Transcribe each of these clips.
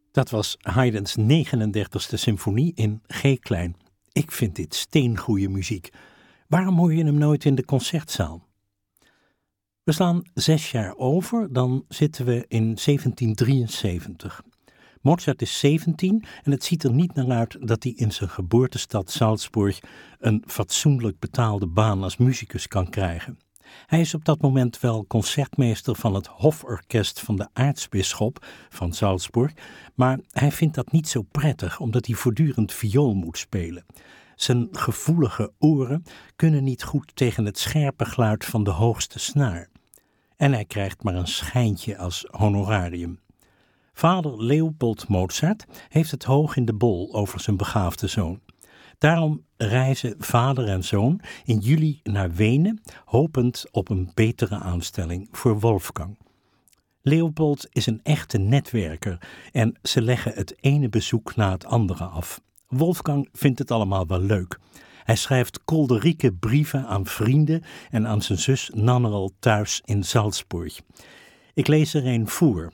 Dat was Haydn's 39e symfonie in G-klein. Ik vind dit steengoeie muziek. Waarom hoor je hem nooit in de concertzaal? We slaan 6 jaar over, dan zitten we in 1773. Mozart is 17 en het ziet er niet naar uit dat hij in zijn geboortestad Salzburg een fatsoenlijk betaalde baan als muzikus kan krijgen. Hij is op dat moment wel concertmeester van het hoforkest van de aartsbisschop van Salzburg, maar hij vindt dat niet zo prettig omdat hij voortdurend viool moet spelen. Zijn gevoelige oren kunnen niet goed tegen het scherpe geluid van de hoogste snaar. En hij krijgt maar een schijntje als honorarium. Vader Leopold Mozart heeft het hoog in de bol over zijn begaafde zoon. Daarom reizen vader en zoon in juli naar Wenen, hopend op een betere aanstelling voor Wolfgang. Leopold is een echte netwerker en ze leggen het ene bezoek na het andere af. Wolfgang vindt het allemaal wel leuk. Hij schrijft kolderieke brieven aan vrienden en aan zijn zus Nannerl thuis in Salzburg. Ik lees er een voor.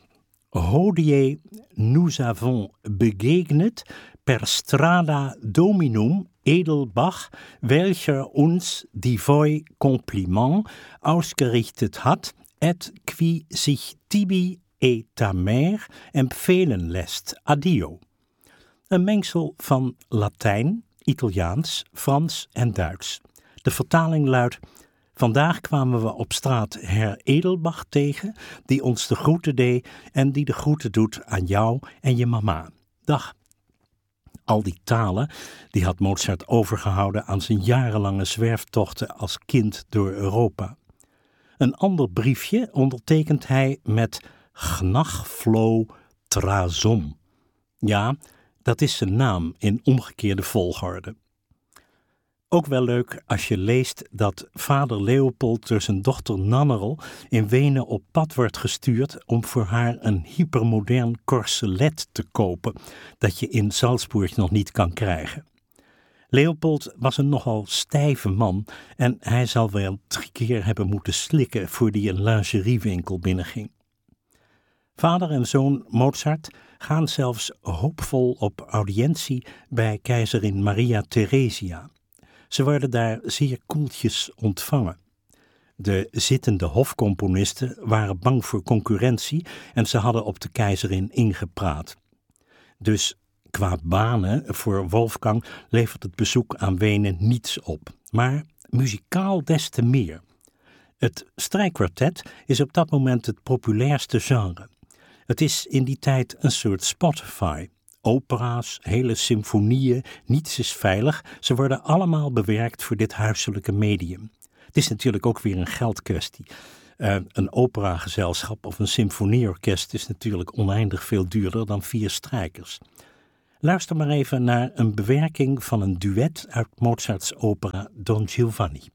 Hodie nous avons begegnet per strada dominum Edelbach, welcher uns die voi compliment ausgerichtet hat, et qui sich tibi et ta mère empfehlen lässt. Addio. Een mengsel van Latijn, Italiaans, Frans en Duits. De vertaling luidt: vandaag kwamen we op straat Herr Edelbach tegen, die ons de groeten deed en die de groeten doet aan jou en je mama. Dag. Al die talen, die had Mozart overgehouden aan zijn jarenlange zwerftochten als kind door Europa. Een ander briefje ondertekent hij met Gnachflo Trazon. Ja, dat is zijn naam in omgekeerde volgorde. Ook wel leuk als je leest dat vader Leopold door zijn dochter Nannerl in Wenen op pad wordt gestuurd om voor haar een hypermodern corselet te kopen dat je in Salzburg nog niet kan krijgen. Leopold was een nogal stijve man en hij zal wel 3 keer hebben moeten slikken voordat hij een lingeriewinkel binnenging. Vader en zoon Mozart gaan zelfs hoopvol op audiëntie bij keizerin Maria Theresia. Ze worden daar zeer koeltjes ontvangen. De zittende hofcomponisten waren bang voor concurrentie en ze hadden op de keizerin ingepraat. Dus qua banen voor Wolfgang levert het bezoek aan Wenen niets op, maar muzikaal des te meer. Het strijkkwartet is op dat moment het populairste genre. Het is in die tijd een soort Spotify. Opera's, hele symfonieën, niets is veilig. Ze worden allemaal bewerkt voor dit huiselijke medium. Het is natuurlijk ook weer een geldkwestie. Een operagezelschap of een symfonieorkest is natuurlijk oneindig veel duurder dan 4 strijkers. Luister maar even naar een bewerking van een duet uit Mozarts opera Don Giovanni.